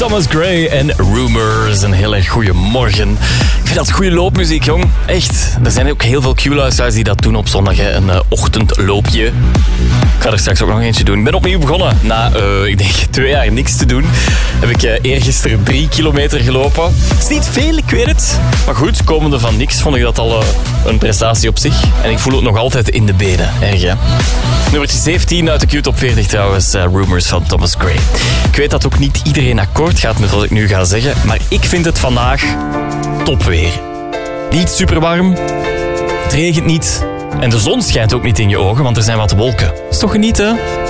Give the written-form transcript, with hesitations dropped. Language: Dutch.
Thomas Gray en Rumors. Een heel erg goede morgen. Ik vind dat goede loopmuziek, jong. Echt. Er zijn ook heel veel Q-luisteraars die dat doen op zondag. Hè. Een ochtendloopje. Ik ga er straks ook nog eentje doen. Ik ben opnieuw begonnen. Na, ik denk, 2 jaar niks te doen, heb ik eergisteren 3 kilometer gelopen. Het is niet veel, ik weet het. Maar goed, komende van niks vond ik dat al een prestatie op zich. En ik voel het nog altijd in de benen. Erg, hè? Nummertje 17 uit de Q-top 40 trouwens. Rumors van Thomas Gray. Ik weet dat ook niet iedereen akkoord gaat met wat ik nu ga zeggen. Maar ik vind het vandaag topweer. Niet super warm. Het regent niet. En de zon schijnt ook niet in je ogen, want er zijn wat wolken. Is toch genieten?